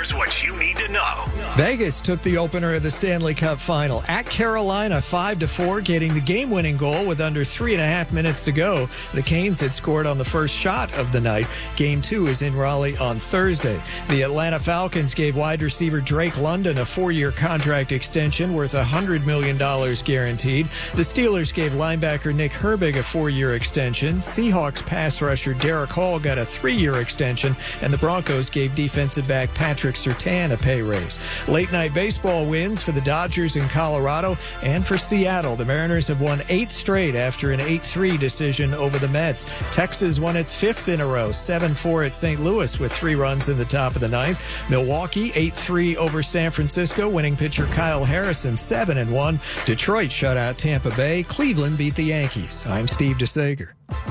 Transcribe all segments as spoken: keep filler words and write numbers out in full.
Here's what you need to know. Vegas took the opener of the Stanley Cup Final at Carolina five to four, getting the game-winning goal with under three and a half minutes to go. The Canes had scored on the first shot of the night. Game two is in Raleigh on Thursday. The Atlanta Falcons gave wide receiver Drake London a four-year contract extension worth one hundred million dollars guaranteed. The Steelers gave linebacker Nick Herbig a four-year extension. Seahawks pass rusher Derek Hall got a three-year extension, and the Broncos gave defensive back Patrick Surtain a pay raise. Late-night baseball wins for the Dodgers in Colorado and for Seattle. The Mariners have won eight straight after an eight three decision over the Mets. Texas won its fifth in a row, seven four at Saint Louis with three runs in the top of the ninth. Milwaukee eight three over San Francisco, winning pitcher Kyle Harrison seven and one. Detroit shut out Tampa Bay. Cleveland beat the Yankees. I'm Steve DeSager.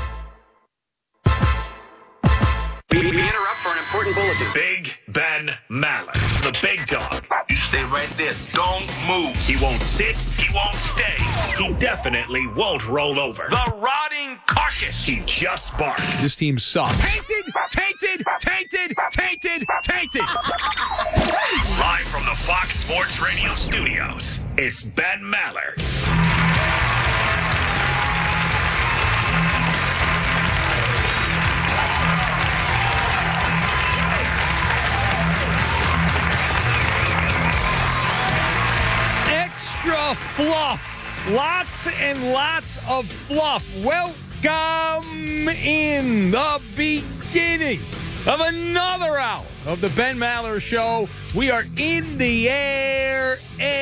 We interrupt for an important bulletin. Big Ben Maller, the big dog. You stay right there. Don't move. He won't sit. He won't stay. He definitely won't roll over. The rotting carcass. He just barks. This team sucks. Tainted, tainted, tainted, tainted, tainted. Live from the Fox Sports Radio studios, it's Ben Maller. Extra fluff. Lots and lots of fluff. Welcome in the beginning of another hour of the Ben Maller Show. We are in the air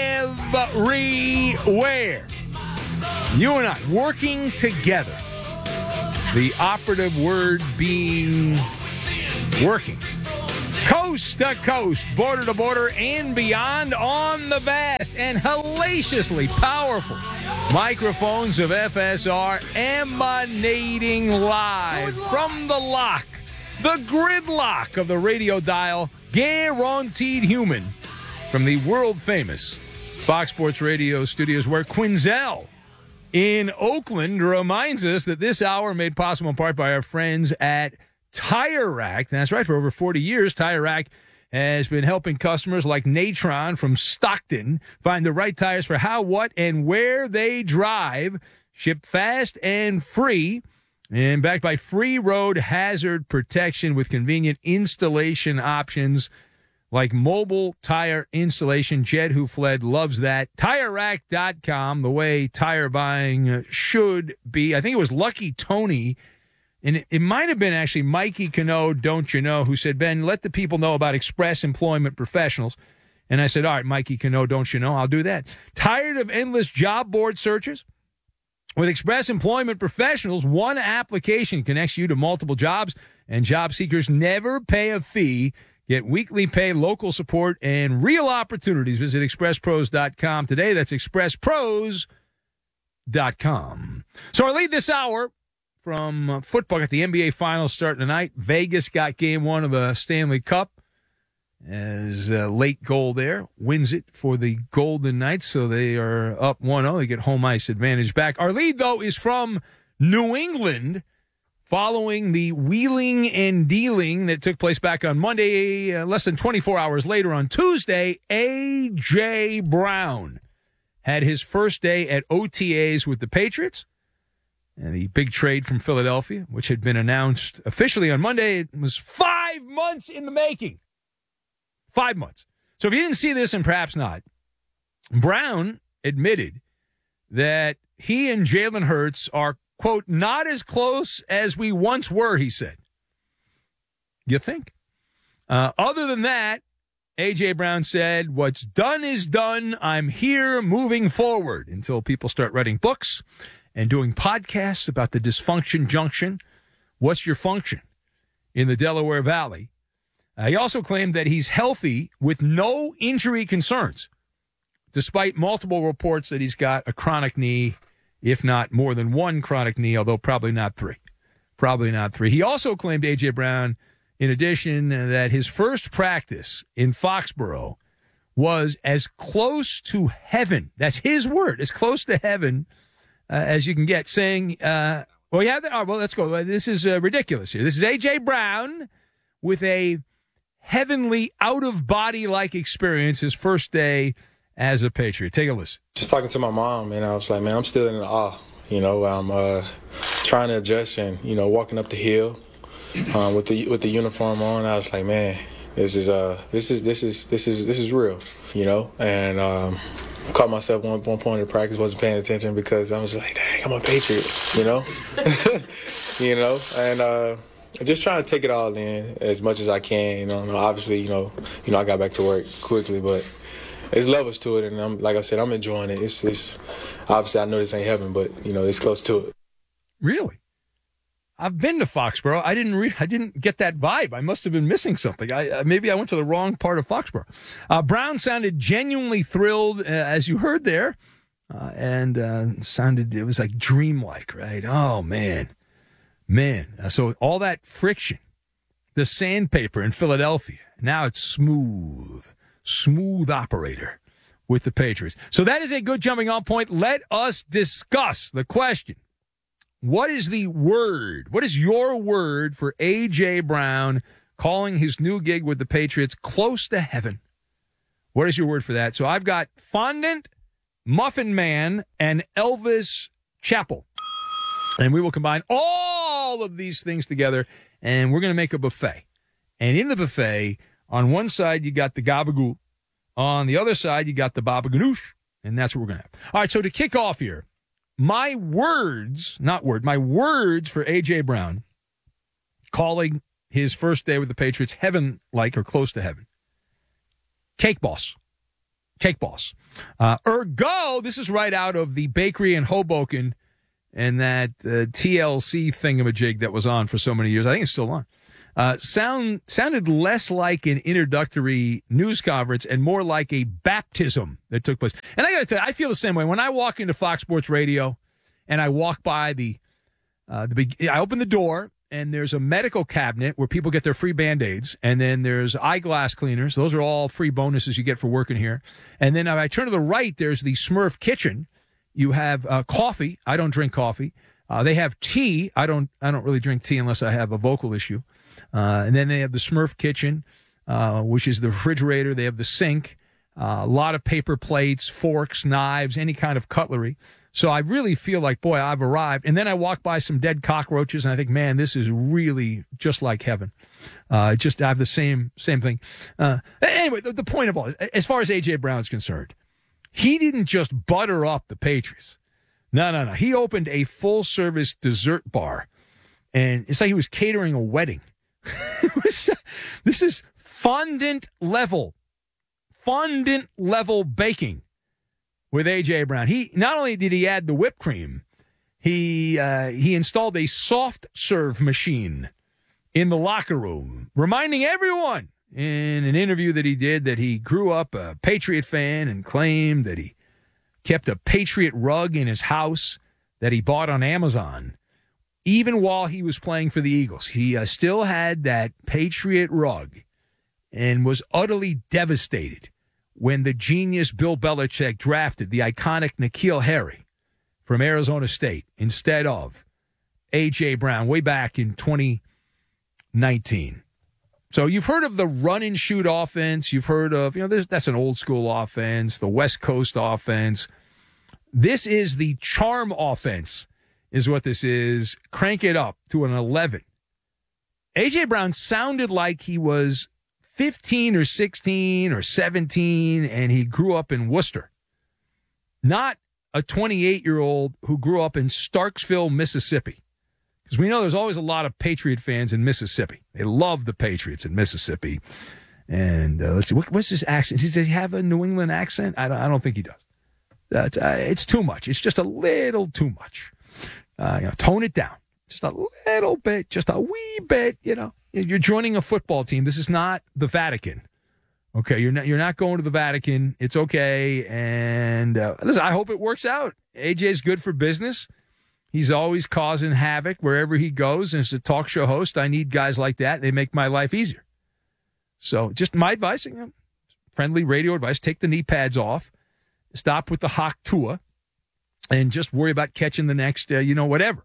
everywhere. You and I working together. The operative word being working. Coast to coast, border to border, and beyond on the vast and hellaciously powerful microphones of F S R, emanating live from the lock, the gridlock of the radio dial, guaranteed human, from the world-famous Fox Sports Radio studios, where Quinzel in Oakland reminds us that this hour made possible in part by our friends at Tire Rack. That's right. For over forty years, Tire Rack has been helping customers like Natron from Stockton find the right tires for how, what, and where they drive. Shipped fast and free, and backed by free road hazard protection with convenient installation options like mobile tire installation. Jed, who fled, loves that. Tire Rack dot com, the way tire buying should be. I think it was Lucky Tony, and it, it might have been actually Mikey Cano, don't you know, who said, Ben, let the people know about Express Employment Professionals. And I said, all right, Mikey Cano, don't you know, I'll do that. Tired of endless job board searches? With Express Employment Professionals, one application connects you to multiple jobs, and job seekers never pay a fee. Get weekly pay, local support, and real opportunities. Visit express pros dot com today. That's express pros dot com. So our lead this hour from uh, football, got the N B A Finals starting tonight. Vegas got game one of the Stanley Cup as a late goal there. Wins it for the Golden Knights, so they are up one oh. They get home ice advantage back. Our lead, though, is from New England, following the wheeling and dealing that took place back on Monday, uh, less than twenty-four hours later on Tuesday. A J. Brown had his first day at O T As with the Patriots. And the big trade from Philadelphia, which had been announced officially on Monday, it was five months in the making. Five months. So if you didn't see this, and perhaps not, Brown admitted that he and Jalen Hurts are, quote, not as close as we once were, he said. You think? Uh, other than that, A J. Brown said, what's done is done. I'm here moving forward until people start writing books and doing podcasts about the dysfunction junction. What's your function in the Delaware Valley? Uh, he also claimed that he's healthy with no injury concerns, despite multiple reports that he's got a chronic knee, if not more than one chronic knee, although probably not three. Probably not three. He also claimed, A J. Brown, in addition, that his first practice in Foxborough was as close to heaven. That's his word, as close to heaven uh, as you can get, saying, uh, well, yeah, oh, well, let's go. This is uh, ridiculous here. This is A J. Brown with a heavenly, out-of-body-like experience his first day as a Patriot. Take a listen. Just talking to my mom, and I was like, man, I'm still in awe. You know, I'm uh, trying to adjust and, you know, walking up the hill uh, with the with the uniform on. I was like, man, this is uh this is this is this is this is real, you know. And um, caught myself one one point in practice, wasn't paying attention because I was like, dang, I'm a Patriot, you know, you know, and uh, just trying to take it all in as much as I can. You know, obviously, you know, you know, I got back to work quickly, but there's levels to it, and I'm like I said, I'm enjoying it. It's it's obviously I know this ain't heaven, but you know, it's close to it. Really? I've been to Foxborough. I didn't re- I didn't get that vibe. I must have been missing something. I uh, maybe I went to the wrong part of Foxborough. Uh, Brown sounded genuinely thrilled, uh, as you heard there, uh, and uh, sounded it was like dreamlike, right? Oh man, man. Uh, so all that friction, the sandpaper in Philadelphia, now it's smooth, smooth operator with the Patriots. So that is a good jumping off point. Let us discuss the question. What is the word? What is your word for A J. Brown calling his new gig with the Patriots close to heaven? What is your word for that? So I've got fondant, Muffin Man, and Elvis Chapel. And we will combine all of these things together, and we're going to make a buffet. And in the buffet, on one side, you got the gabagool. On the other side, you got the baba ganoush. And that's what we're going to have. All right, so to kick off here, my words, not word, my words for A J. Brown calling his first day with the Patriots heaven-like or close to heaven. Cake boss. Cake boss. Uh, ergo, this is right out of the bakery in Hoboken and that uh, T L C thingamajig that was on for so many years. I think it's still on. Uh, sound sounded less like an introductory news conference and more like a baptism that took place. And I got to tell you, I feel the same way. When I walk into Fox Sports Radio and I walk by the, uh, the big, I open the door and there's a medical cabinet where people get their free Band-Aids, and then there's eyeglass cleaners. Those are all free bonuses you get for working here. And then if I turn to the right, there's the Smurf Kitchen. You have uh, coffee. I don't drink coffee. Uh, they have tea. I don't. I don't really drink tea unless I have a vocal issue. Uh, and then they have the Smurf Kitchen, uh, which is the refrigerator. They have the sink, uh, a lot of paper plates, forks, knives, any kind of cutlery. So I really feel like, boy, I've arrived. And then I walk by some dead cockroaches, and I think, man, this is really just like heaven. Uh, just I have the same same thing. Uh, anyway, the, the point of all, as far as A J. Brown is concerned, he didn't just butter up the Patriots. No, no, no. He opened a full-service dessert bar, and it's like he was catering a wedding. This is fondant level, fondant level baking with A J. Brown. He not only did he add the whipped cream, he uh, he installed a soft serve machine in the locker room, reminding everyone in an interview that he did that he grew up a Patriot fan and claimed that he kept a Patriot rug in his house that he bought on Amazon. Even while he was playing for the Eagles, he uh, still had that Patriot rug and was utterly devastated when the genius Bill Belichick drafted the iconic N'Keal Harry from Arizona State instead of A J. Brown way back in twenty nineteen. So you've heard of the run-and-shoot offense. You've heard of, you know, that's an old-school offense, the West Coast offense. This is the charm offense. Is what this is. Crank it up to an eleven. A J. Brown sounded like he was fifteen or sixteen or seventeen, and he grew up in Worcester. Not a twenty-eight-year-old who grew up in Starksville, Mississippi. Because we know there's always a lot of Patriot fans in Mississippi. They love the Patriots in Mississippi. And uh, let's see, what, what's his accent? Does he have a New England accent? I don't, I don't think he does. Uh, it's, uh, it's too much. It's just a little too much. Uh, you know, tone it down just a little bit, just a wee bit. You know, you're joining a football team. This is not the Vatican. Okay, you're not. You're not going to the Vatican. It's okay. And uh, listen, I hope it works out. A J's good for business. He's always causing havoc wherever he goes. And as a talk show host, I need guys like that. They make my life easier. So, just my advice, you know, friendly radio advice: take the knee pads off, stop with the Hawk Tua. And just worry about catching the next, uh, you know, whatever.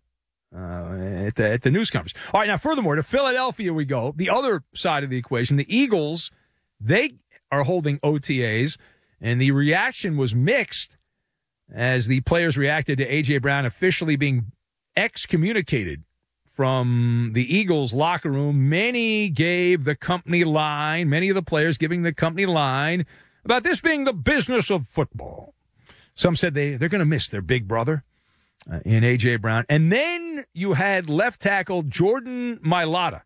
uh, at, the, at the news conference. All right, now, furthermore, to Philadelphia we go. The other side of the equation, the Eagles, they are holding O T As, and the reaction was mixed as the players reacted to A J. Brown officially being excommunicated from the Eagles locker room. Many gave the company line, many of the players giving the company line about this being the business of football. Some said they, they're going to miss their big brother uh, in A J. Brown. And then you had left tackle Jordan Mailata.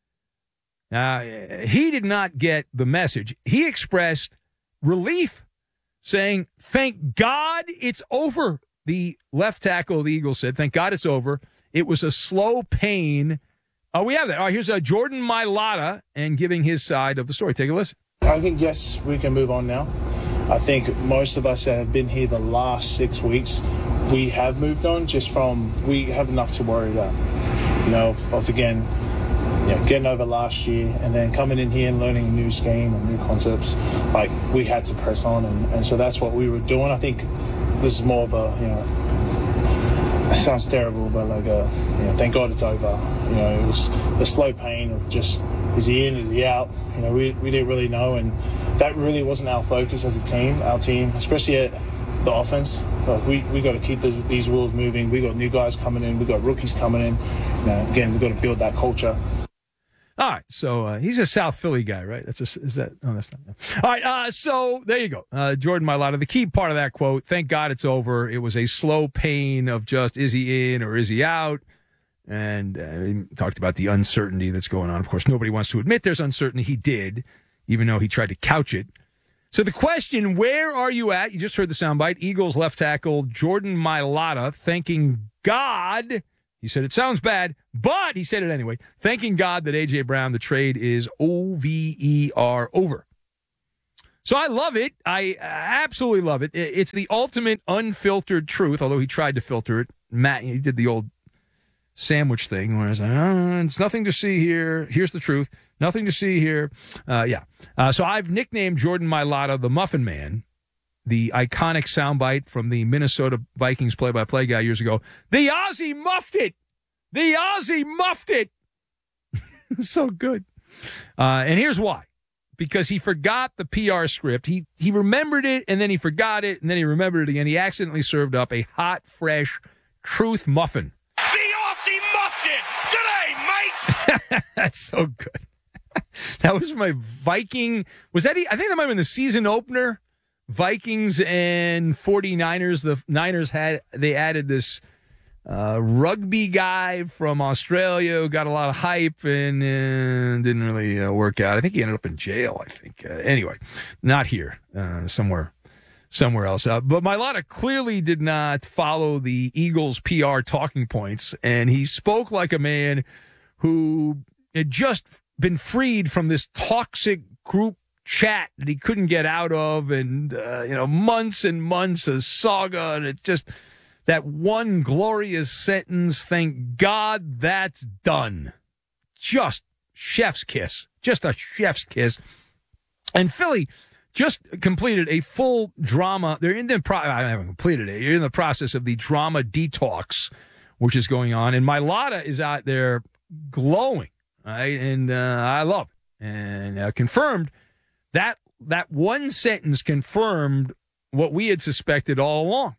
Now, he did not get the message. He expressed relief, saying, thank God it's over. The left tackle of the Eagles said, thank God it's over. It was a slow pain. Oh, we have that. All right, here's uh, Jordan Mailata and giving his side of the story. Take a listen. I think, yes, we can move on now. I think most of us that have been here the last six weeks, we have moved on just from, we have enough to worry about. You know, of, of again, you know, getting over last year and then coming in here and learning a new scheme and new concepts. Like, we had to press on, and, and so that's what we were doing. I think this is more of a, you know, it sounds terrible, but like, a, you know, thank God it's over. You know, it was the slow pain of just, is he in, is he out? You know, we, we didn't really know, and that really wasn't our focus as a team. Our team, especially at the offense, like we we got to keep this, these wheels moving. We got new guys coming in, we got rookies coming in. You know, again, we got to build that culture. All right, so uh, he's a South Philly guy, right? That's a, is that? Oh, that's not. No. All right, uh, so there you go, uh, Jordan Mailata. The key part of that quote: "Thank God it's over." It was a slow pain of just is he in or is he out, and uh, he talked about the uncertainty that's going on. Of course, nobody wants to admit there's uncertainty. He did, even though he tried to couch it. So the question: where are you at? You just heard the soundbite. Eagles left tackle Jordan Mailata thanking God. He said it sounds bad, but he said it anyway. Thanking God that A J. Brown, the trade is O V E R, over. So I love it. I absolutely love it. It's the ultimate unfiltered truth, although he tried to filter it. Matt, he did the old sandwich thing where it's like, oh, it's nothing to see here. Here's the truth. Nothing to see here. Uh, yeah. Uh, so I've nicknamed Jordan Mailata the Muffin Man, the iconic soundbite from the Minnesota Vikings play-by-play guy years ago. The Aussie muffed it. The Aussie muffed it. So good. Uh, and here's why. Because he forgot the P R script. He he remembered it, and then he forgot it, and then he remembered it again. He accidentally served up a hot, fresh truth muffin. The Aussie muffed it. G'day, mate. That's so good. That was my Viking. Was that? I think that might have been the season opener. Vikings and 49ers. The Niners had they added this uh, rugby guy from Australia who got a lot of hype and uh, didn't really uh, work out. I think he ended up in jail. I think. Uh, anyway, not here. Uh, somewhere, somewhere else. Uh, but Mailata clearly did not follow the Eagles' P R talking points, and he spoke like a man who had just been freed from this toxic group chat that he couldn't get out of, and uh, you know, months and months of saga, and it just that one glorious sentence, thank God that's done. Just chef's kiss. Just a chef's kiss. And Philly just completed a full drama. They're in the pro- I haven't completed it. You're in the process of the drama detox, which is going on, and Mailata is out there glowing, right? And uh, I love it. And uh, confirmed That that one sentence confirmed what we had suspected all along.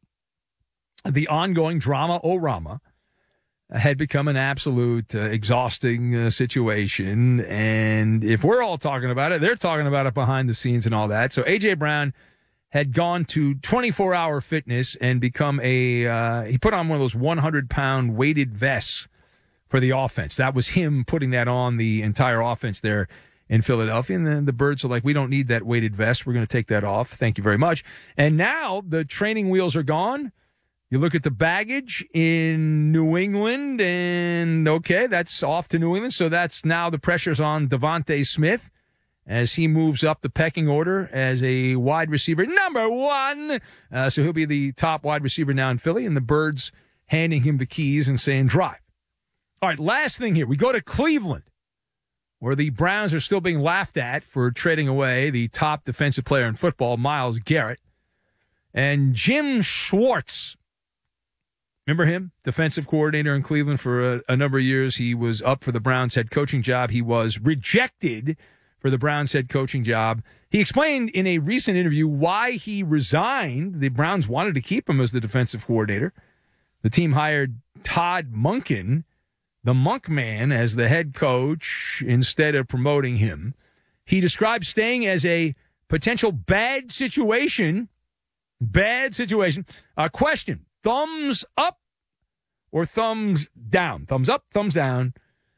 The ongoing drama-o-rama had become an absolute uh, exhausting uh, situation. And if we're all talking about it, they're talking about it behind the scenes and all that. So A J. Brown had gone to twenty-four hour fitness and become a uh, – he put on one of those one hundred pound weighted vests for the offense. That was him putting that on the entire offense there in Philadelphia, and then the Birds are like, we don't need that weighted vest. We're going to take that off. Thank you very much. And now the training wheels are gone. You look at the baggage in New England, and okay, that's off to New England. So that's now the pressure's on Devontae Smith as he moves up the pecking order as a wide receiver number one. Uh, so he'll be the top wide receiver now in Philly, and the Birds handing him the keys and saying, drive. All right, last thing here. We go to Cleveland, where the Browns are still being laughed at for trading away the top defensive player in football, Myles Garrett. And Jim Schwartz Remember him? Defensive coordinator in Cleveland for a, a number of years. He was up for the Browns head coaching job. He was rejected for the Browns head coaching job. He explained in a recent interview why he resigned. The Browns wanted to keep him as the defensive coordinator. The team hired Todd Monken, the Monk Man, as the head coach instead of promoting him. He described staying as a potential bad situation. Bad situation. Uh, question, thumbs up or thumbs down? Thumbs up, thumbs down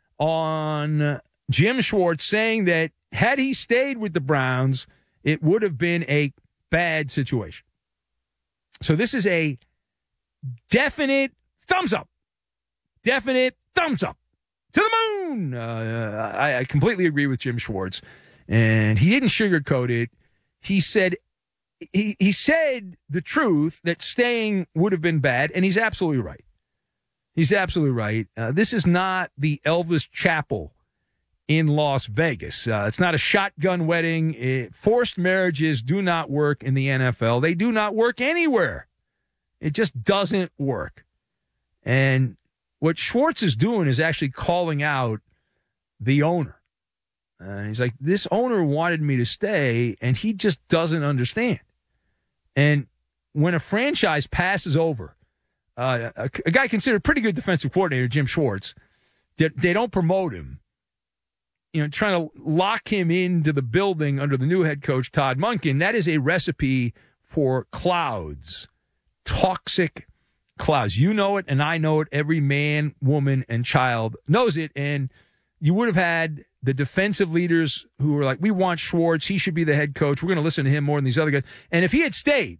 on Jim Schwartz saying that had he stayed with the Browns, it would have been a bad situation. So this is a definite thumbs up. Definite thumbs up. To the moon! Uh, I, I completely agree with Jim Schwartz. And he didn't sugarcoat it. He said he, he said the truth that staying would have been bad, and he's absolutely right. He's absolutely right. Uh, this is not the Elvis Chapel in Las Vegas. Uh, it's not a shotgun wedding. It, forced marriages do not work in the N F L. They do not work anywhere. It just doesn't work. And what Schwartz is doing is actually calling out the owner. And he's like, this owner wanted me to stay, and he just doesn't understand. And when a franchise passes over uh, a, a guy considered pretty good defensive coordinator, Jim Schwartz, they, they don't promote him. You know, trying to lock him into the building under the new head coach, Todd Monken, that is a recipe for clouds, toxic clouds. You know it, and I know it. Every man, woman, and child knows it. And you would have had the defensive leaders who were like, we want Schwartz. He should be the head coach. We're going to listen to him more than these other guys. And if he had stayed,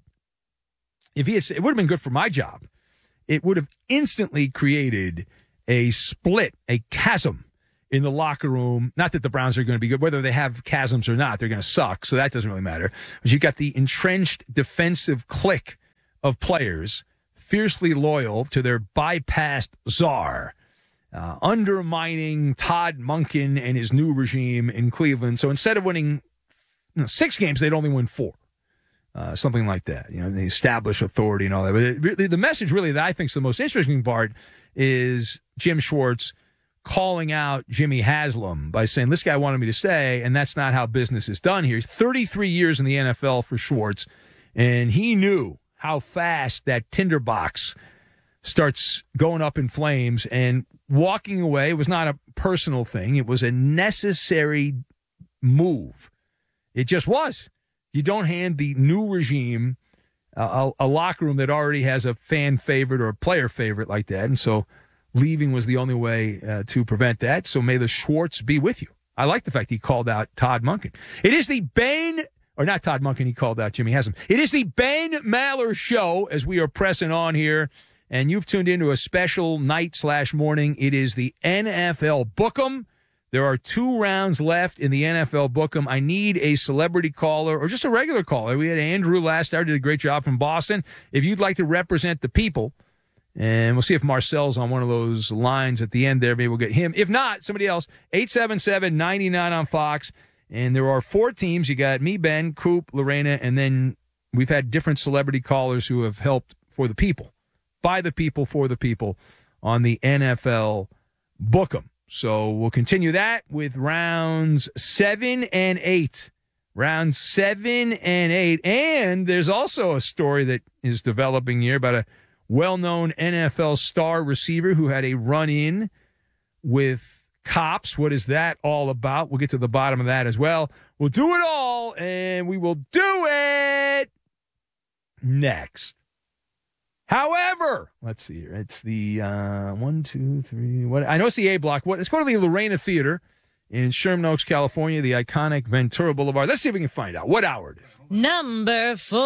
if he had, it would have been good for my job. It would have instantly created a split, a chasm in the locker room. Not that the Browns are going to be good. Whether they have chasms or not, they're going to suck. So that doesn't really matter. But you got the entrenched defensive clique of players, fiercely loyal to their bypassed czar, uh, undermining Todd Monken and his new regime in Cleveland. So instead of winning you know, six games, they'd only win four. Uh, something like that. You know, they establish authority and all that. But it, really, the message really that I think is the most interesting part is Jim Schwartz calling out Jimmy Haslam by saying, this guy wanted me to stay, and that's not how business is done here. He's thirty-three years in the N F L for Schwartz, and he knew how fast that tinderbox starts going up in flames, and walking away was not a personal thing. It was a necessary move. It just was. You don't hand the new regime uh, a, a locker room that already has a fan favorite or a player favorite like that, and so leaving was the only way uh, to prevent that. So may the Schwartz be with you. I like the fact he called out Todd Monken. It is the Ben, or not Todd Monken, he called out Jimmy Haslam. It is the Ben Maller Show as we are pressing on here, and you've tuned into a special night slash morning. It is the N F L Book'em. There are two rounds left in the N F L Book'em. I need a celebrity caller or just a regular caller. We had Andrew last hour, did a great job from Boston. If you'd like to represent the people, and we'll see if Marcel's on one of those lines at the end there. Maybe we'll get him. If not, somebody else, eight seven seven, nine nine on Fox. And there are four teams. You got me, Ben, Coop, Lorena, and then we've had different celebrity callers who have helped for the people, by the people, for the people on the N F L Book'em. So we'll continue that with rounds seven and eight. Rounds seven and eight. And there's also a story that is developing here about a well-known N F L star receiver who had a run-in with cops. What is that all about? We'll get to the bottom of that as well. We'll do it all, and we will do it next. However, let's see here. It's the uh, one, two, three. What I know it's the A block. What? Let's go to the Lorena Theater in Sherman Oaks, California, the iconic Ventura Boulevard. Let's see if we can find out what hour it is. Number four.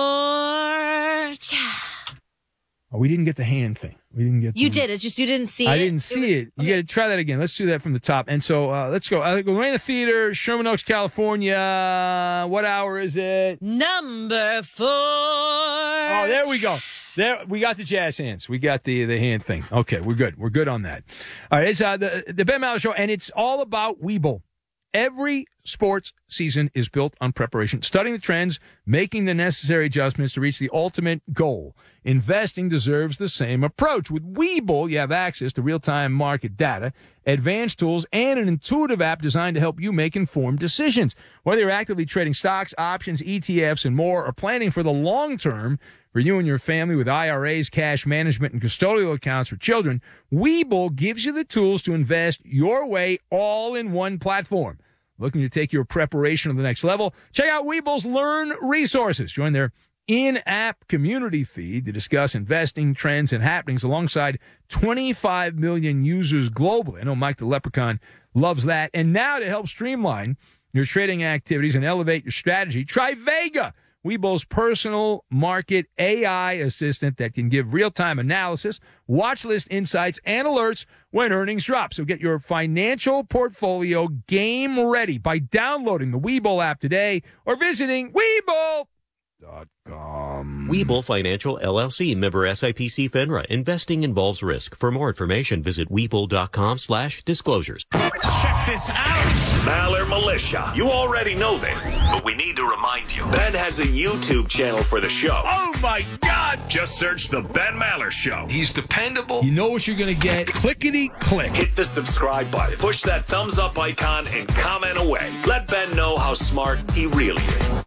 Oh, we didn't get the hand thing. We didn't get. You the, did it, just you didn't see I it. I didn't see it. Was, it. You okay. got to try that again. Let's do that from the top. And so uh, let's go. Uh, Lorena Theater, Sherman Oaks, California. What hour is it? Number four. Oh, there we go. There we got the jazz hands. We got the the hand thing. Okay, we're good. We're good on that. All right, it's uh, the the Ben Maller Show, and it's all about Webull. Every sports season is built on preparation, studying the trends, making the necessary adjustments to reach the ultimate goal. Investing deserves the same approach. With Webull, you have access to real-time market data, advanced tools, and an intuitive app designed to help you make informed decisions. Whether you're actively trading stocks, options, E T Fs, and more, or planning for the long term for you and your family with I R As, cash management, and custodial accounts for children, Webull gives you the tools to invest your way all in one platform. Looking to take your preparation to the next level? Check out Webull's Learn resources. Join their in-app community feed to discuss investing trends and happenings alongside twenty-five million users globally. I know Mike the Leprechaun loves that. And now to help streamline your trading activities and elevate your strategy, try Vega, Webull's personal market A I assistant that can give real-time analysis, watch list insights, and alerts when earnings drop. So get your financial portfolio game ready by downloading the Webull app today or visiting Webull dot com. Webull Financial, L L C, member S I P C FINRA. Investing involves risk. For more information, visit Webull.com slash disclosures. Check this out. Maller Militia. You already know this, but we need to remind you. Ben has a YouTube channel for the show. Oh, my God. Just search The Ben Maller Show. He's dependable. You know what you're going to get. Clickety-click. Hit the subscribe button. Push that thumbs up icon and comment away. Let Ben know how smart he really is.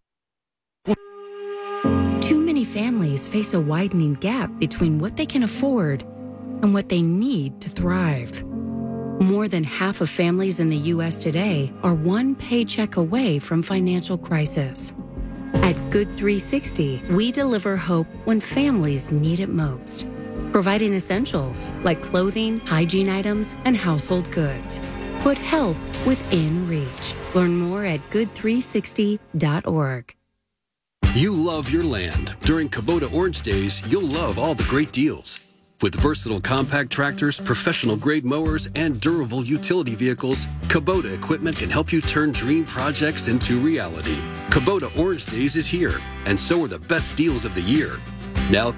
Too many families face a widening gap between what they can afford and what they need to thrive. More than half of families in the U S today are one paycheck away from financial crisis. At Good three sixty, we deliver hope when families need it most, providing essentials like clothing, hygiene items, and household goods. Put help within reach. Learn more at good three sixty dot org. You love your land. During Kubota Orange Days, you'll love all the great deals. With versatile compact tractors, professional-grade mowers, and durable utility vehicles, Kubota equipment can help you turn dream projects into reality. Kubota Orange Days is here, and so are the best deals of the year. Now